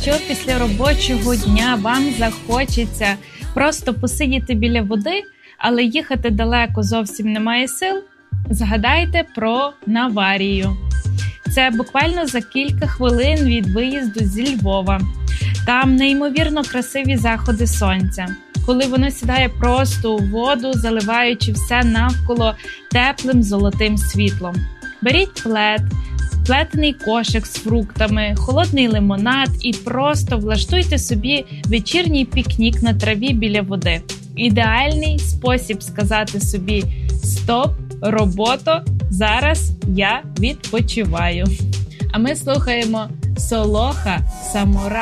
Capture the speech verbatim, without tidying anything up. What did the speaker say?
якщо після робочого дня вам захочеться просто посидіти біля води, але їхати далеко зовсім немає сил, згадайте про Наварію. Це буквально за кілька хвилин від виїзду зі Львова. Там неймовірно красиві заходи сонця, коли воно сідає просто у воду, заливаючи все навколо теплим золотим світлом. Беріть плед, плетений кошик з фруктами, холодний лимонад і просто влаштуйте собі вечірній пікнік на траві біля води. Ідеальний спосіб сказати собі «Стоп, робото, зараз я відпочиваю». А ми слухаємо Солоха Самурай.